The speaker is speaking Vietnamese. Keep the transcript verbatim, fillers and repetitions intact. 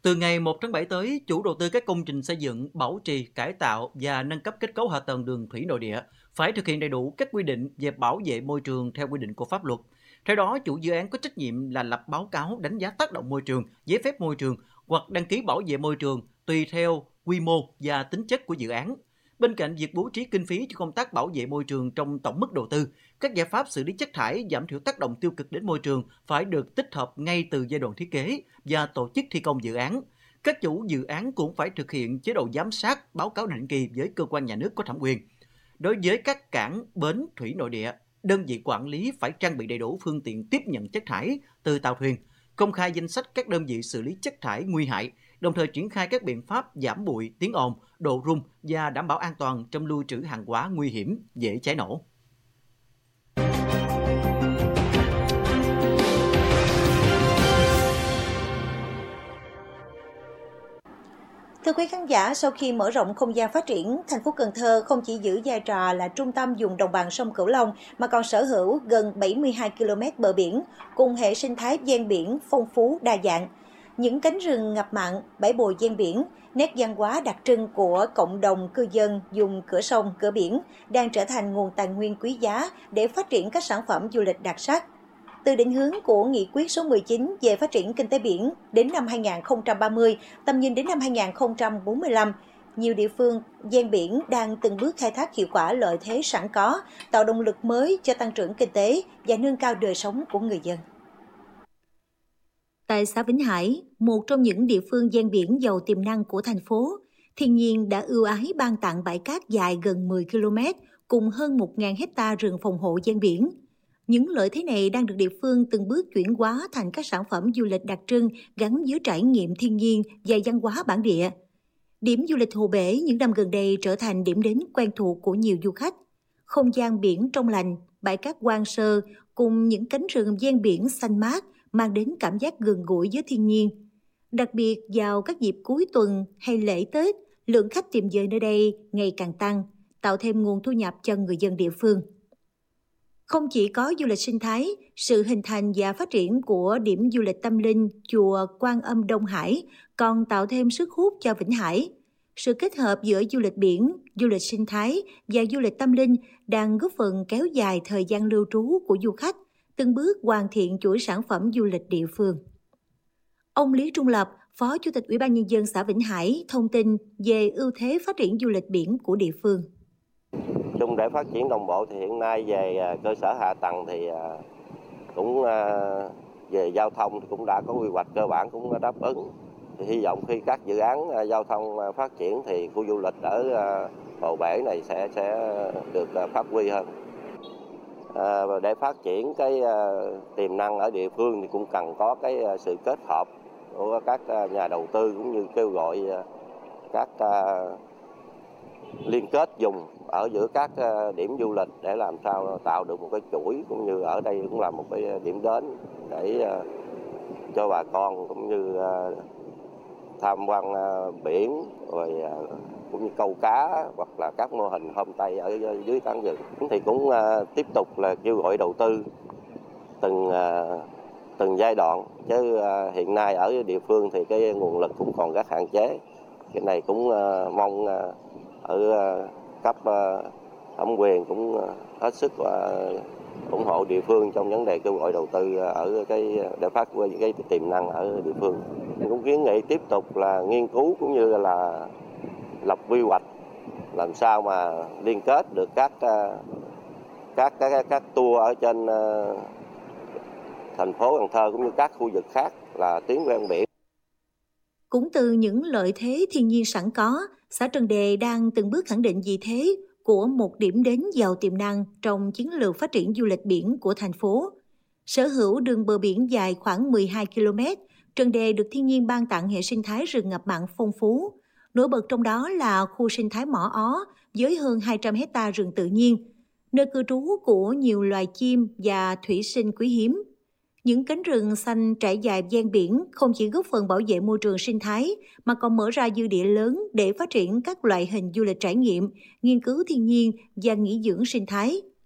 Từ ngày một tháng bảy tới, chủ đầu tư các công trình xây dựng, bảo trì, cải tạo và nâng cấp kết cấu hạ tầng đường thủy nội địa phải thực hiện đầy đủ các quy định về bảo vệ môi trường theo quy định của pháp luật. Theo đó, chủ dự án có trách nhiệm là lập báo cáo đánh giá tác động môi trường, giấy phép môi trường hoặc đăng ký bảo vệ môi trường tùy theo quy mô và tính chất của dự án. Bên cạnh việc bố trí kinh phí cho công tác bảo vệ môi trường trong tổng mức đầu tư, các giải pháp xử lý chất thải giảm thiểu tác động tiêu cực đến môi trường phải được tích hợp ngay từ giai đoạn thiết kế và tổ chức thi công dự án. Các chủ dự án cũng phải thực hiện chế độ giám sát, báo cáo định kỳ với cơ quan nhà nước có thẩm quyền. Đối với các cảng, bến thủy nội địa, đơn vị quản lý phải trang bị đầy đủ phương tiện tiếp nhận chất thải từ tàu thuyền, công khai danh sách các đơn vị xử lý chất thải nguy hại, đồng thời triển khai các biện pháp giảm bụi, tiếng ồn, độ rung và đảm bảo an toàn trong lưu trữ hàng hóa nguy hiểm, dễ cháy nổ. Thưa quý khán giả, sau khi mở rộng không gian phát triển, thành phố Cần Thơ không chỉ giữ vai trò là trung tâm vùng đồng bằng sông Cửu Long mà còn sở hữu gần bảy mươi hai ki lô mét bờ biển cùng hệ sinh thái ven biển phong phú đa dạng. Những cánh rừng ngập mặn, bãi bồi ven biển, nét văn hóa đặc trưng của cộng đồng cư dân vùng cửa sông, cửa biển đang trở thành nguồn tài nguyên quý giá để phát triển các sản phẩm du lịch đặc sắc. Từ định hướng của Nghị quyết số mười chín về phát triển kinh tế biển đến năm hai nghìn không trăm ba mươi, tầm nhìn đến năm hai nghìn không trăm bốn mươi lăm, nhiều địa phương ven biển đang từng bước khai thác hiệu quả lợi thế sẵn có, tạo động lực mới cho tăng trưởng kinh tế và nâng cao đời sống của người dân. Tại xã Vĩnh Hải, một trong những địa phương ven biển giàu tiềm năng của thành phố, thiên nhiên đã ưu ái ban tặng bãi cát dài gần mười ki lô mét cùng hơn một nghìn hecta rừng phòng hộ ven biển. Những lợi thế này đang được địa phương từng bước chuyển hóa thành các sản phẩm du lịch đặc trưng gắn với trải nghiệm thiên nhiên và văn hóa bản địa. Điểm du lịch Hồ Bể những năm gần đây trở thành điểm đến quen thuộc của nhiều du khách. Không gian biển trong lành, bãi cát hoang sơ cùng những cánh rừng ven biển xanh mát mang đến cảm giác gần gũi với thiên nhiên. Đặc biệt vào các dịp cuối tuần hay lễ Tết, lượng khách tìm về nơi đây ngày càng tăng, tạo thêm nguồn thu nhập cho người dân địa phương. Không chỉ có du lịch sinh thái, sự hình thành và phát triển của điểm du lịch tâm linh chùa Quan Âm Đông Hải còn tạo thêm sức hút cho Vĩnh Hải. Sự kết hợp giữa du lịch biển, du lịch sinh thái và du lịch tâm linh đang góp phần kéo dài thời gian lưu trú của du khách, từng bước hoàn thiện chuỗi sản phẩm du lịch địa phương. Ông Lý Trung Lập, Phó Chủ tịch Ủy ban Nhân dân xã Vĩnh Hải thông tin về ưu thế phát triển du lịch biển của địa phương. Chung để phát triển đồng bộ thì hiện nay về cơ sở hạ tầng thì cũng về giao thông thì cũng đã có quy hoạch cơ bản cũng đã đáp ứng. Thì hy vọng khi các dự án giao thông phát triển thì khu du lịch ở Hồ Bể này sẽ sẽ được phát huy hơn. À, và để phát triển cái tiềm năng ở địa phương thì cũng cần có cái sự kết hợp của các nhà đầu tư cũng như kêu gọi các liên kết dùng ở giữa các điểm du lịch để làm sao tạo được một cái chuỗi, cũng như ở đây cũng là một cái điểm đến để cho bà con cũng như tham quan biển rồi cũng như câu cá hoặc là các mô hình homestay ở dưới tán rừng. Thì cũng tiếp tục là kêu gọi đầu tư từng từng giai đoạn, chứ hiện nay ở địa phương thì cái nguồn lực cũng còn rất hạn chế. Cái này cũng mong ở cấp thẩm quyền cũng hết sức ủng hộ địa phương trong vấn đề kêu gọi đầu tư ở cái để phát huy cái tiềm năng ở địa phương. Cũng kiến nghị tiếp tục là nghiên cứu cũng như là lập quy hoạch làm sao mà liên kết được các các các các tour ở trên thành phố Cần Thơ cũng như các khu vực khác là tuyến ven biển. Cũng từ những lợi thế thiên nhiên sẵn có, xã Trần Đề đang từng bước khẳng định vị thế của một điểm đến giàu tiềm năng trong chiến lược phát triển du lịch biển của thành phố. Sở hữu đường bờ biển dài khoảng mười hai ki lô mét, Trần Đề được thiên nhiên ban tặng hệ sinh thái rừng ngập mặn phong phú. Nổi bật trong đó là khu sinh thái Mỏ Ó với hơn hai trăm hecta rừng tự nhiên, nơi cư trú của nhiều loài chim và thủy sinh quý hiếm. Những cánh rừng xanh trải dài ven biển không chỉ góp phần bảo vệ môi trường sinh thái mà còn mở ra dư địa lớn để phát triển các loại hình du lịch trải nghiệm, nghiên cứu thiên nhiên và nghỉ dưỡng sinh thái.